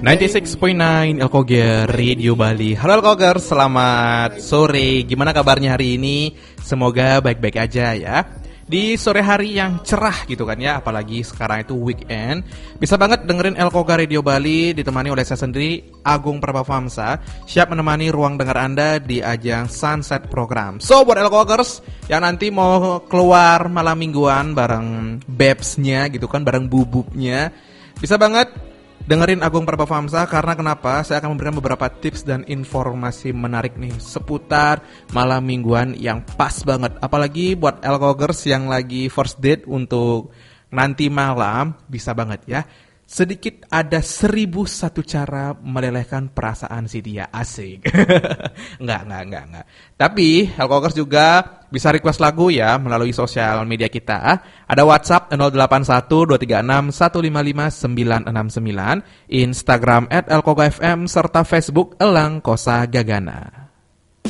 96.9 Elkoger Radio Bali. Halo Elkoger, selamat sore. Gimana kabarnya hari ini? Semoga baik-baik aja ya. Di sore hari yang cerah gitu kan ya, apalagi sekarang itu weekend. Bisa banget dengerin Elkoger Radio Bali ditemani oleh saya sendiri, Agung Prabhavamsa, siap menemani ruang dengar Anda di ajang Sunset Program. So buat Elkogers yang nanti mau keluar malam mingguan bareng babesnya gitu kan, bareng bububnya, bisa banget dengerin Agung Prabhavamsa. Karena kenapa? Saya akan memberikan beberapa tips dan informasi menarik nih seputar malam mingguan yang pas banget. Apalagi buat Elkogers yang lagi first date untuk nanti malam, bisa banget ya. Sedikit ada 1001 cara melelehkan perasaan si dia. Asik. Enggak. Tapi Elkogers juga bisa request lagu ya melalui sosial media kita. Ada WhatsApp 081236155969, Instagram @elkogafm serta Facebook Elang Kosa Gagana.